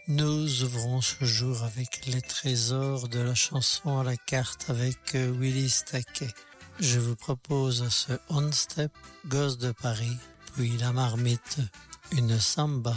Nous ouvrons ce jour avec les trésors de la chanson à la carte avec Willy Staquet. Je vous propose ce On Step, Gosse de Paris, puis la marmite, une samba.